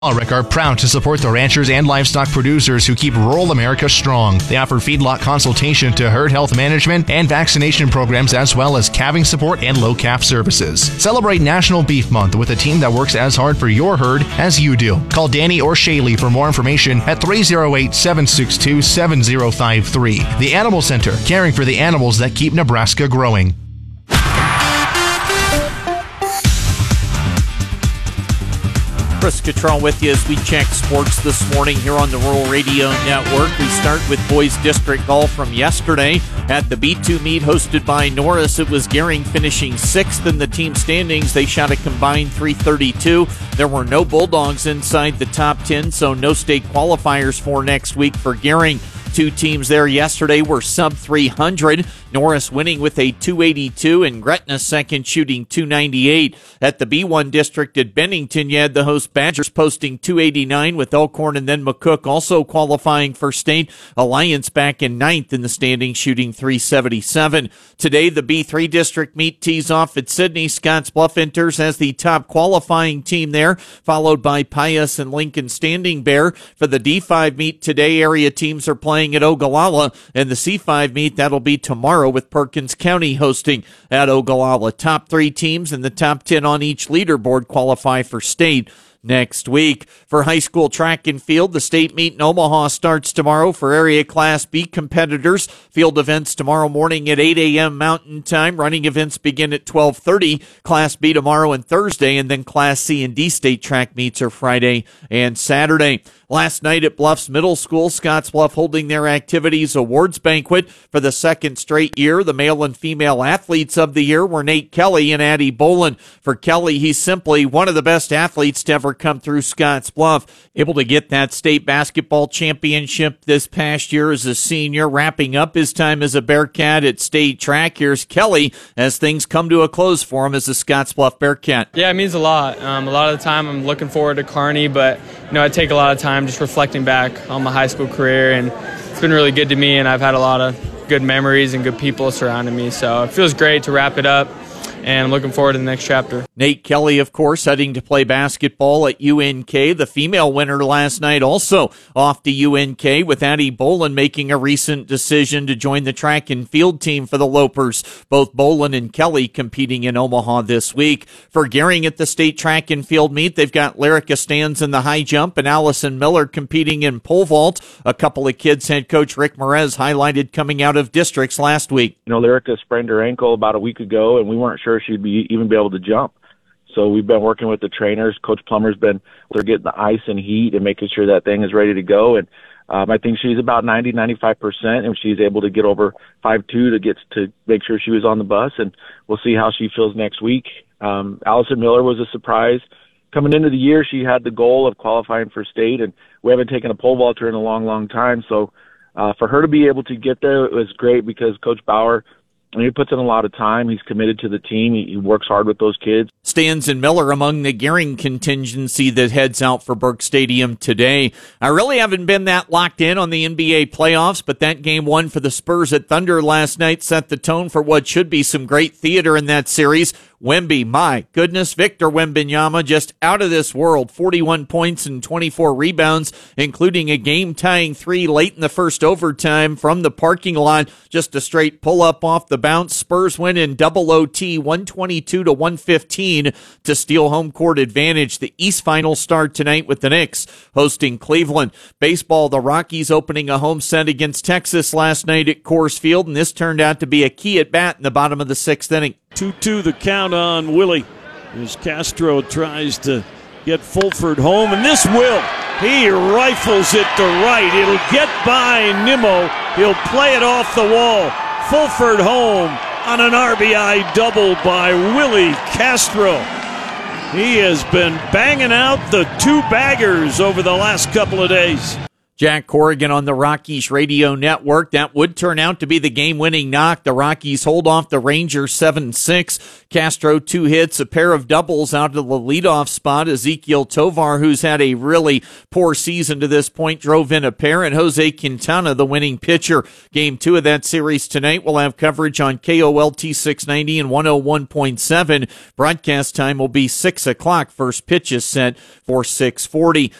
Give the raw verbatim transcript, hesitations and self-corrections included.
Ulrich are proud to support the ranchers and livestock producers who keep rural America strong. They offer feedlot consultation to herd health management and vaccination programs, as well as calving support and low calf services. Celebrate National Beef Month with a team that works as hard for your herd as you do. Call Danny or Shaylee for more information at three oh eight, seven six two, seven oh five three. The Animal Center, caring for the animals that keep Nebraska growing. Chris Cottrell with you as we check sports this morning here on the Rural Radio Network. We start with boys district golf from yesterday at the B two meet hosted by Norris. It was Gering finishing sixth in the team standings. They shot a combined three thirty-two. There were no Bulldogs inside the top ten, so no state qualifiers for next week for Gering. Two teams there yesterday were sub three hundred. Norris winning with a two eighty-two and Gretna second shooting two ninety-eight. At the B one district at Bennington, you had the host Badgers posting two eighty-nine with Elkhorn and then McCook also qualifying for state. Alliance back in ninth in the standings shooting three seventy-seven. Today, the B three district meet tees off at Sydney. Scottsbluff enters as the top qualifying team there, followed by Pius and Lincoln Standing Bear. For the D five meet today, area teams are playing at Ogallala, and the C five meet, that'll be tomorrow with Perkins County hosting at Ogallala. Top three teams in the top ten on each leaderboard qualify for state next week. For high school track and field, the state meet in Omaha starts tomorrow for area Class B competitors. Field events tomorrow morning at eight a.m. Mountain Time. Running events begin at twelve thirty. Class B tomorrow and Thursday, and then Class C and D state track meets are Friday and Saturday. Last night at Bluffs Middle School, Scottsbluff holding their activities awards banquet for the second straight year. The male and female athletes of the year were Nate Kelly and Addie Bolin. For Kelly, he's simply one of the best athletes to ever come through Scottsbluff. Able to get that state basketball championship this past year as a senior, wrapping up his time as a Bearcat at state track. Here's Kelly as things come to a close for him as a Scottsbluff Bearcat. Yeah, it means a lot. Um, a lot of the time I'm looking forward to Kearney, but you know, I take a lot of time just reflecting back on my high school career, and it's been really good to me, and I've had a lot of good memories and good people surrounding me, so it feels great to wrap it up, and I'm looking forward to the next chapter. Nate Kelly, of course, heading to play basketball at U N K. The female winner last night also off to U N K, with Addie Bolin making a recent decision to join the track and field team for the Lopers. Both Bolin and Kelly competing in Omaha this week. For Gering at the state track and field meet, they've got Lyrica Stands in the high jump and Allison Miller competing in pole vault. A couple of kids head coach Rick Merez highlighted coming out of districts last week. You know, Lyrica sprained her ankle about a week ago, and we weren't sure she'd be even be able to jump. So we've been working with the trainers. Coach Plummer's been, they're getting the ice and heat and making sure that thing is ready to go. And um, I think she's about ninety, ninety-five percent, and she's able to get over five two to get to make sure she was on the bus. And we'll see how she feels next week. Um, Allison Miller was a surprise. Coming into the year, she had the goal of qualifying for state, and we haven't taken a pole vaulter in a long, long time. So uh, for her to be able to get there, it was great because Coach Bauer, I mean, he puts in a lot of time. He's committed to the team. He, he works hard with those kids. Stands and Miller among the Gering contingency that heads out for Burke Stadium today. I really haven't been that locked in on the N B A playoffs, but that game one for the Spurs at Thunder last night set the tone for what should be some great theater in that series. Wemby, my goodness, Victor Wembanyama, just out of this world. forty-one points and twenty-four rebounds, including a game-tying three late in the first overtime from the parking lot. Just a straight pull-up off the bounce. Spurs win in double O T, one twenty-two to one fifteen to steal home court advantage. The East Final start tonight with the Knicks hosting Cleveland. Baseball, the Rockies opening a home set against Texas last night at Coors Field, and this turned out to be a key at bat in the bottom of the sixth inning. two two the count on Willie as Castro tries to get Fulford home, and this will. He rifles it to right. It'll get by Nimmo. He'll play it off the wall. Fulford home on an R B I double by Willie Castro. He has been banging out the two baggers over the last couple of days. Jack Corrigan on the Rockies Radio Network. That would turn out to be the game-winning knock. The Rockies hold off the Rangers seven six. Castro, two hits, a pair of doubles out of the leadoff spot. Ezequiel Tovar, who's had a really poor season to this point, drove in a pair, and Jose Quintana, the winning pitcher. Game two of that series tonight. We'll have coverage on K O L T six ninety and one oh one point seven. Broadcast time will be six o'clock. First pitch is set for six forty.